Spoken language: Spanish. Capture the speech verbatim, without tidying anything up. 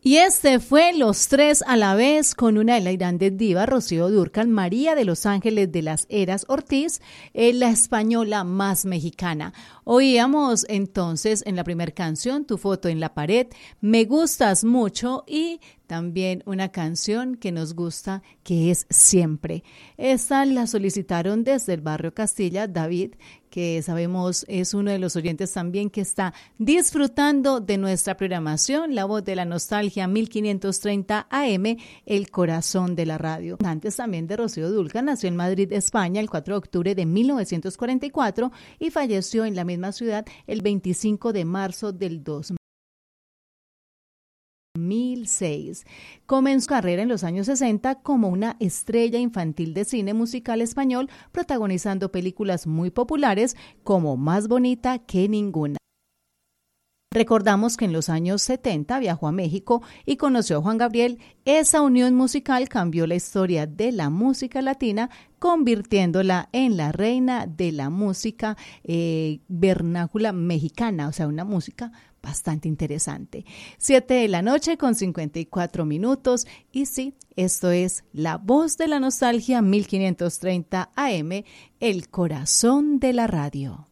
Y este fue Los Tres a la Vez con una de las grandes divas, Rocío Dúrcal, María de los Ángeles de las Heras Ortiz, eh, la española más mexicana. Oíamos entonces en la primera canción Tu foto en la pared, Me gustas mucho y también una canción que nos gusta, que es Siempre. Esta la solicitaron desde el barrio Castilla, David, que sabemos es uno de los oyentes también que está disfrutando de nuestra programación, La Voz de la Nostalgia, mil quinientos treinta A M, el corazón de la radio. Antes también de Rocío Dúrcal, nació en Madrid, España, el cuatro de octubre de mil novecientos cuarenta y cuatro y falleció en la misma ciudad el veinticinco de marzo del dos mil seis. Comenzó su carrera en los años sesenta como una estrella infantil de cine musical español, protagonizando películas muy populares como Más bonita que ninguna. Recordamos que en los años setenta viajó a México y conoció a Juan Gabriel. Esa unión musical cambió la historia de la música latina, convirtiéndola en la reina de la música eh, vernácula mexicana, o sea, una música bastante interesante. Siete de la noche con cincuenta y cuatro minutos. Y sí, esto es La Voz de la Nostalgia, mil quinientos treinta A M, el corazón de la radio.